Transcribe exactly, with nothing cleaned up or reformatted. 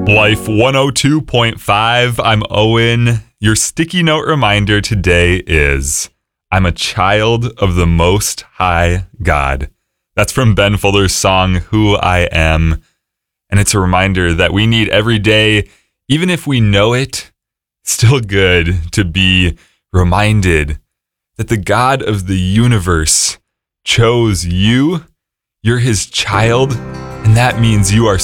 Life one oh two point five. I'm Owen. Your sticky note reminder today is I'm a child of the Most High God. That's from Ben Foller's song, Who I Am. And it's a reminder that we need every day, even if we know it, still good to be reminded that the God of the universe chose you. You're his child, and that means you are